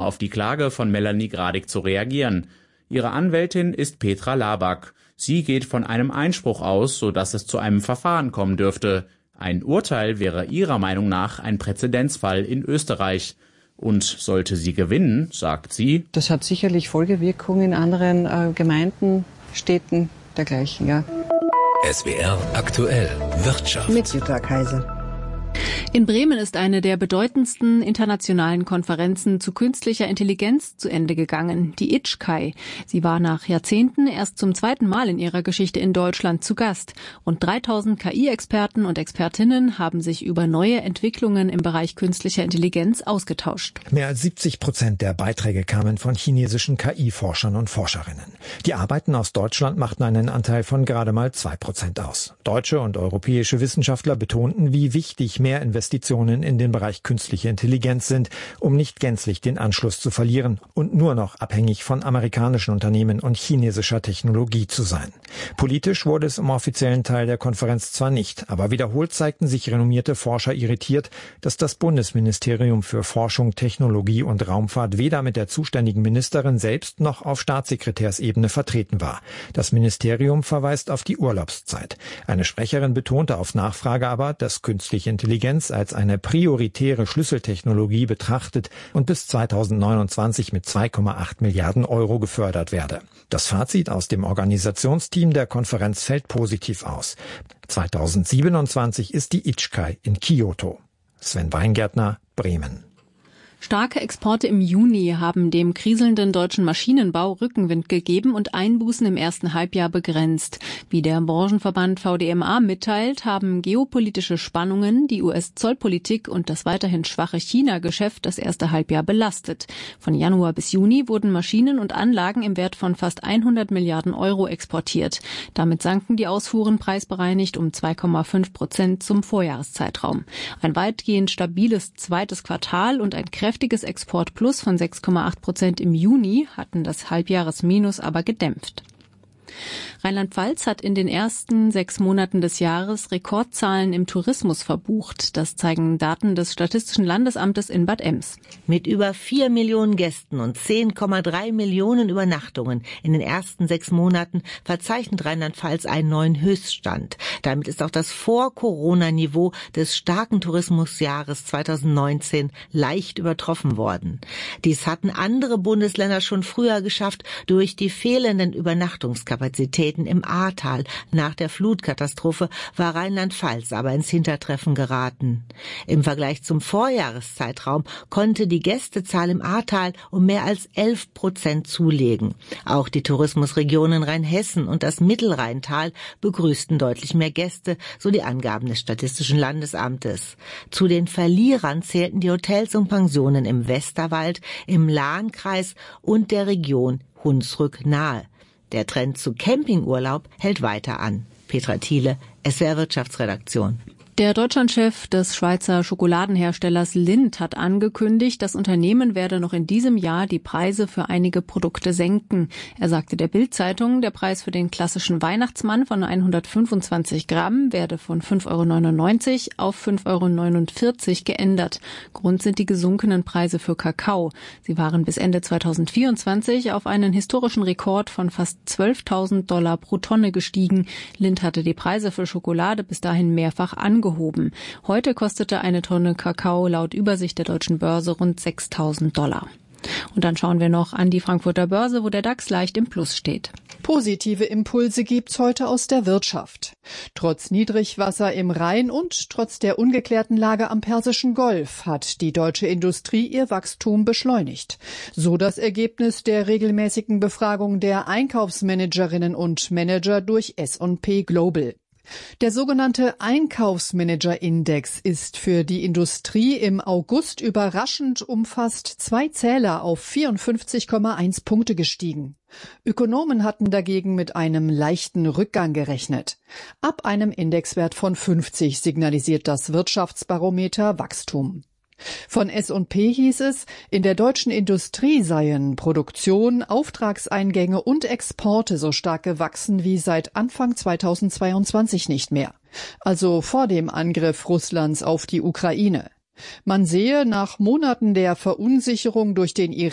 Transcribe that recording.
auf die Klage von Melanie Gradig zu reagieren. Ihre Anwältin ist Petra Laback. Sie geht von einem Einspruch aus, sodass es zu einem Verfahren kommen dürfte. Ein Urteil wäre ihrer Meinung nach ein Präzedenzfall in Österreich. Und sollte sie gewinnen, sagt sie: Das hat sicherlich Folgewirkungen in anderen Gemeinden, Städten dergleichen, ja. SWR aktuell Wirtschaft. Mit Jutta Kaiser. In Bremen ist eine der bedeutendsten internationalen Konferenzen zu künstlicher Intelligenz zu Ende gegangen, die ITSCAI. Sie war nach Jahrzehnten erst zum zweiten Mal in ihrer Geschichte in Deutschland zu Gast. Rund 3000 KI-Experten und Expertinnen haben sich über neue Entwicklungen im Bereich künstlicher Intelligenz ausgetauscht. Mehr als 70% der Beiträge kamen von chinesischen KI-Forschern und Forscherinnen. Die Arbeiten aus Deutschland machten einen Anteil von gerade mal 2% aus. Deutsche und europäische Wissenschaftler betonten, wie wichtig mehr Investitionen in den Bereich künstliche Intelligenz sind, um nicht gänzlich den Anschluss zu verlieren und nur noch abhängig von amerikanischen Unternehmen und chinesischer Technologie zu sein. Politisch wurde es im offiziellen Teil der Konferenz zwar nicht, aber wiederholt zeigten sich renommierte Forscher irritiert, dass das Bundesministerium für Forschung, Technologie und Raumfahrt weder mit der zuständigen Ministerin selbst noch auf Staatssekretärsebene vertreten war. Das Ministerium verweist auf die Urlaubszeit. Eine Sprecherin betonte auf Nachfrage aber, dass künstliche Intelligenz als eine prioritäre Schlüsseltechnologie betrachtet und bis 2029 mit 2,8 Milliarden Euro gefördert werde. Das Fazit aus dem Organisationsteam der Konferenz fällt positiv aus. 2027 ist die ITSCAI in Kyoto. Sven Weingärtner, Bremen. Starke Exporte im Juni haben dem kriselnden deutschen Maschinenbau Rückenwind gegeben und Einbußen im ersten Halbjahr begrenzt. Wie der Branchenverband VDMA mitteilt, haben geopolitische Spannungen, die US-Zollpolitik und das weiterhin schwache China-Geschäft das erste Halbjahr belastet. Von Januar bis Juni wurden Maschinen und Anlagen im Wert von fast 100 Milliarden Euro exportiert. Damit sanken die Ausfuhren preisbereinigt um 2,5% zum Vorjahreszeitraum. Ein weitgehend stabiles zweites Quartal und ein kräftiges Exportplus von 6,8% im Juni hatten das Halbjahresminus aber gedämpft. Rheinland-Pfalz hat in den ersten 6 Monaten des Jahres Rekordzahlen im Tourismus verbucht. Das zeigen Daten des Statistischen Landesamtes in Bad Ems. Mit über 4 Millionen Gästen und 10,3 Millionen Übernachtungen in den ersten 6 Monaten verzeichnet Rheinland-Pfalz einen neuen Höchststand. Damit ist auch das Vor-Corona-Niveau des starken Tourismusjahres 2019 leicht übertroffen worden. Dies hatten andere Bundesländer schon früher geschafft durch die fehlenden Übernachtungskapazitäten im Ahrtal. Nach der Flutkatastrophe war Rheinland-Pfalz aber ins Hintertreffen geraten. Im Vergleich zum Vorjahreszeitraum konnte die Gästezahl im Ahrtal um mehr als 11% zulegen. Auch die Tourismusregionen Rheinhessen und das Mittelrheintal begrüßten deutlich mehr Gäste, so die Angaben des Statistischen Landesamtes. Zu den Verlierern zählten die Hotels und Pensionen im Westerwald, im Lahnkreis und der Region Hunsrück-Nahe. Der Trend zu Campingurlaub hält weiter an. Petra Thiele, SWR Wirtschaftsredaktion. Der Deutschlandchef des Schweizer Schokoladenherstellers Lindt hat angekündigt, das Unternehmen werde noch in diesem Jahr die Preise für einige Produkte senken. Er sagte der Bild-Zeitung, der Preis für den klassischen Weihnachtsmann von 125 Gramm werde von 5,99 € auf 5,49 € geändert. Grund sind die gesunkenen Preise für Kakao. Sie waren bis Ende 2024 auf einen historischen Rekord von fast $12.000 pro Tonne gestiegen. Lindt hatte die Preise für Schokolade bis dahin mehrfach angehoben. Heute kostete eine Tonne Kakao laut Übersicht der Deutschen Börse rund $6.000. Und dann schauen wir noch an die Frankfurter Börse, wo der DAX leicht im Plus steht. Positive Impulse gibt's heute aus der Wirtschaft. Trotz Niedrigwasser im Rhein und trotz der ungeklärten Lage am Persischen Golf hat die deutsche Industrie ihr Wachstum beschleunigt. So das Ergebnis der regelmäßigen Befragung der Einkaufsmanagerinnen und Manager durch S&P Global. Der sogenannte Einkaufsmanager-Index ist für die Industrie im August überraschend um fast 2 Zähler auf 54,1 Punkte gestiegen. Ökonomen hatten dagegen mit einem leichten Rückgang gerechnet. Ab einem Indexwert von 50 signalisiert das Wirtschaftsbarometer Wachstum. Von S&P hieß es, in der deutschen Industrie seien Produktion, Auftragseingänge und Exporte so stark gewachsen wie seit Anfang 2022 nicht mehr. Also vor dem Angriff Russlands auf die Ukraine. Man sehe nach Monaten der Verunsicherung durch den